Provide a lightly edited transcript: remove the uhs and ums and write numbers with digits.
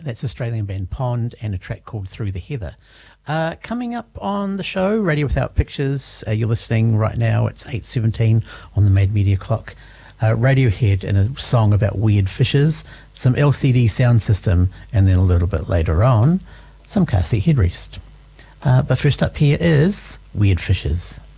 That's Australian band Pond and a track called Through the Heather. Coming up on the show, Radio Without Pictures, you're listening right now, it's 8:17 on the Made Media clock. Radiohead and a song about weird fishes, some LCD sound system, and then a little bit later on, some car seat headrest. But first up here is Weird Fishes.